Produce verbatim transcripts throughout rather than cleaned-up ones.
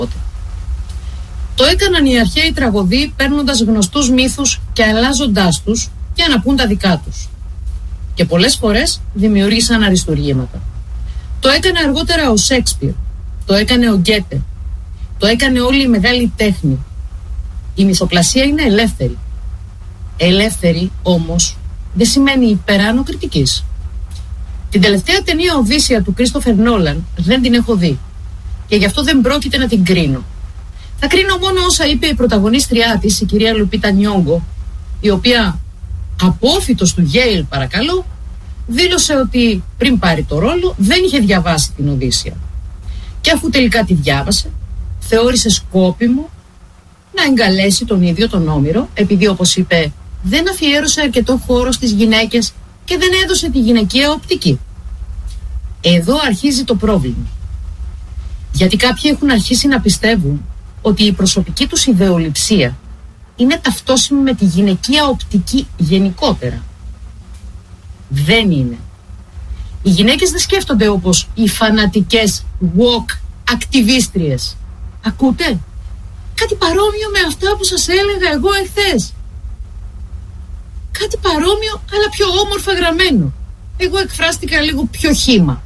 Το έκαναν οι αρχαίοι τραγωδοί παίρνοντας γνωστούς μύθους και αλλάζοντάς τους για να πούν τα δικά τους. Και πολλές φορές δημιούργησαν αριστουργήματα. Το έκανε αργότερα ο Σέξπιρ, το έκανε ο Γκέτε, το έκανε όλη η μεγάλη τέχνη. Η μυθοπλασία είναι ελεύθερη. Ελεύθερη όμως δεν σημαίνει υπεράνω κριτικής. Την τελευταία ταινία Οδύσσεια του Κρίστοφερ Νόλαν δεν την έχω δει και γι' αυτό δεν πρόκειται να την κρίνω. Θα κρίνω μόνο όσα είπε η πρωταγωνίστριά της, η κυρία Λουπίτα Νιόγκο, η οποία απόφοιτος του Yale, παρακαλώ, δήλωσε ότι πριν πάρει το ρόλο δεν είχε διαβάσει την Οδύσσεια. Και αφού τελικά τη διάβασε, θεώρησε σκόπιμο να εγκαλέσει τον ίδιο τον Όμηρο, επειδή, όπως είπε, δεν αφιέρωσε αρκετό χώρο στις γυναίκες και δεν έδωσε τη γυναικεία οπτική. Εδώ αρχίζει το πρόβλημα. Γιατί κάποιοι έχουν αρχίσει να πιστεύουν ότι η προσωπική τους ιδεολειψία είναι ταυτόσιμη με τη γυναικεία οπτική γενικότερα. Δεν είναι. Οι γυναίκες δεν σκέφτονται όπως οι φανατικές woke ακτιβίστριες. Ακούτε? Κάτι παρόμοιο με αυτά που σας έλεγα εγώ εχθές. Κάτι παρόμοιο αλλά πιο όμορφα γραμμένο. Εγώ εκφράστηκα λίγο πιο χύμα.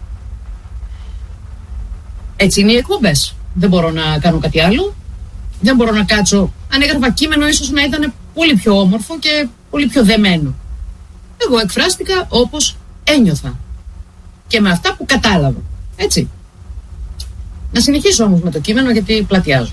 Έτσι είναι οι εκπομπές. Δεν μπορώ να κάνω κάτι άλλο. Δεν μπορώ να κάτσω. Αν έγραφα κείμενο ίσως να ήταν πολύ πιο όμορφο και πολύ πιο δεμένο. Εγώ εκφράστηκα όπως ένιωθα. Και με αυτά που κατάλαβα. Έτσι. Να συνεχίσω όμως με το κείμενο γιατί πλατιάζω.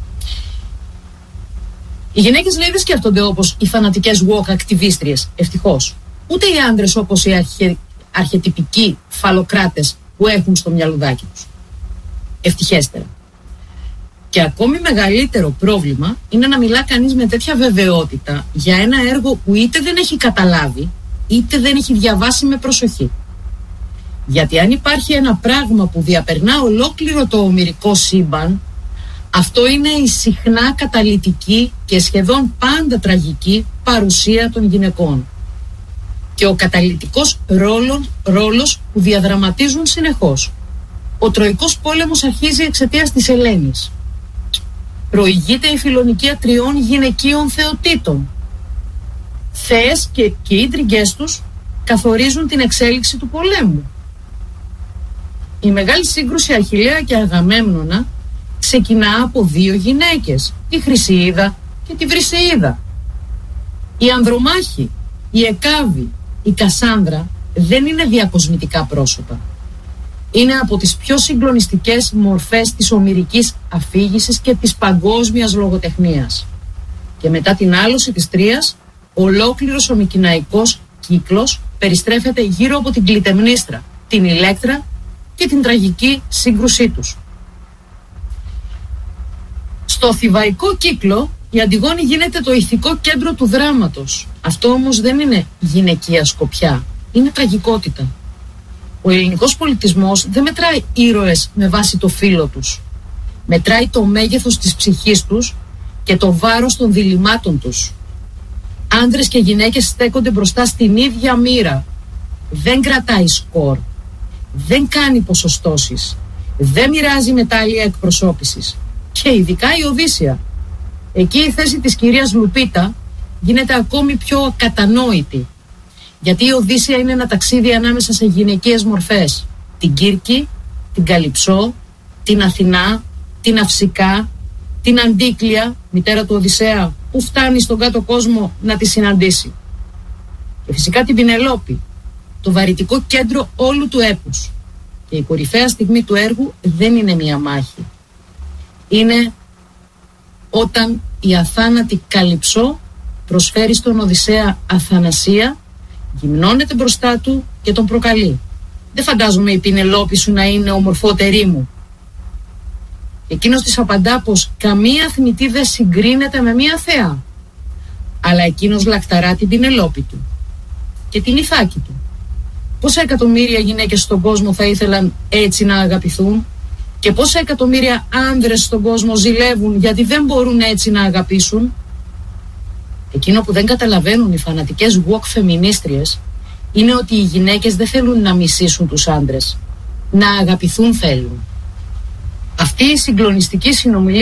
Οι γυναίκες λέει δεν σκέφτονται όπως οι φανατικές woke ακτιβίστριες. Ευτυχώς. Ούτε οι άντρες όπως οι αρχε... αρχετυπικοί φαλοκράτες που έχουν στο μυαλουδάκι τους. Ευτυχέστερα. Και ακόμη μεγαλύτερο πρόβλημα είναι να μιλά κανείς με τέτοια βεβαιότητα για ένα έργο που είτε δεν έχει καταλάβει είτε δεν έχει διαβάσει με προσοχή. Γιατί αν υπάρχει ένα πράγμα που διαπερνά ολόκληρο το ομηρικό σύμπαν, αυτό είναι η συχνά καταλυτική και σχεδόν πάντα τραγική παρουσία των γυναικών και ο καταλυτικός ρόλος, ρόλος που διαδραματίζουν συνεχώς. Ο Τροϊκός πόλεμος αρχίζει εξαιτίας της Ελένης. Προηγείται η φιλονικία τριών γυναικείων θεοτήτων. Θεές και, και οι τριγκές τους καθορίζουν την εξέλιξη του πολέμου. Η μεγάλη σύγκρουση Αχιλλέα και Αγαμέμνονα ξεκινά από δύο γυναίκες, τη Χρυσεΐδα και τη Βρυσεΐδα. Η Ανδρομάχη, η Εκάβη, η Κασάνδρα δεν είναι διακοσμητικά πρόσωπα. Είναι από τις πιο συγκλονιστικές μορφές της ομηρικής αφήγησης και της παγκόσμιας λογοτεχνίας. Και μετά την άλωση της Τρίας, ολόκληρος ο μικηναϊκός κύκλος περιστρέφεται γύρω από την Κλιτεμνίστρα, την Ηλέκτρα και την τραγική σύγκρουσή τους. Στο θηβαϊκό κύκλο η Αντιγόνη γίνεται το ηθικό κέντρο του δράματος. Αυτό όμως δεν είναι γυναικεία σκοπιά, είναι τραγικότητα. Ο ελληνικός πολιτισμός δεν μετράει ήρωες με βάση το φύλο τους. Μετράει το μέγεθος της ψυχής τους και το βάρος των διλημάτων τους. Άντρες και γυναίκες στέκονται μπροστά στην ίδια μοίρα. Δεν κρατάει σκορ. Δεν κάνει ποσοστώσεις. Δεν μοιράζει μετάλλια εκπροσώπησης. Και ειδικά η Οδύσσεια. Εκεί η θέση της κυρίας Λουπίτα γίνεται ακόμη πιο ακατανόητη. Γιατί η Οδύσσεια είναι ένα ταξίδι ανάμεσα σε γυναικείες μορφές. Την Κύρκη, την Καλυψό, την Αθηνά, την Αυσικά, την Αντίκλεια, μητέρα του Οδυσσέα, που φτάνει στον κάτω κόσμο να τη συναντήσει. Και φυσικά την Πινελόπη, το βαρυτικό κέντρο όλου του έπους. Και η κορυφαία στιγμή του έργου δεν είναι μία μάχη. Είναι όταν η αθάνατη Καλυψό προσφέρει στον Οδυσσέα αθανασία, γυμνώνεται μπροστά του και τον προκαλεί. Δεν φαντάζομαι η Πινελόπη σου να είναι ομορφότερη μου. Εκείνος της απαντά πως καμία θνητή δεν συγκρίνεται με μία θεά. Αλλά εκείνος λακταρά την Πινελόπη του και την Ιθάκη του. Πόσα εκατομμύρια γυναίκες στον κόσμο θα ήθελαν έτσι να αγαπηθούν και πόσα εκατομμύρια άνδρες στον κόσμο ζηλεύουν γιατί δεν μπορούν έτσι να αγαπήσουν. Εκείνο που δεν καταλαβαίνουν οι φανατικές woke φεμινίστριες είναι ότι οι γυναίκες δεν θέλουν να μισήσουν τους άντρες. Να αγαπηθούν θέλουν. Αυτή η συγκλονιστική συνομιλία